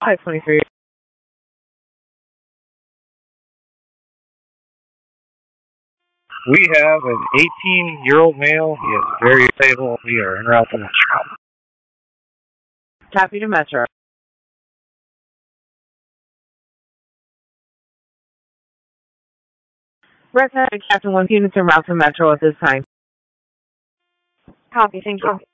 523. We have an 18-year-old male. He is very stable. We are en route to Metro. Copy to Metro. Recommend Captain 1 units en route to Metro at this time. Copy, thank you.